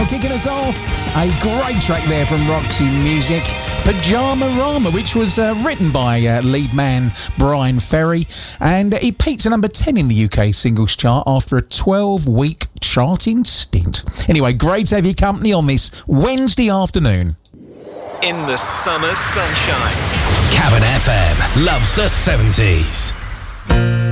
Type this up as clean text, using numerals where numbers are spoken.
Now kicking us off, a great track there from Roxy Music, Pyjama Rama, which was written by lead man Brian Ferry, and it peaked at number 10 in the UK singles chart after a 12-week charting stint. Anyway, great to have your company on this Wednesday afternoon. In the summer sunshine. Cabin FM loves the 70s.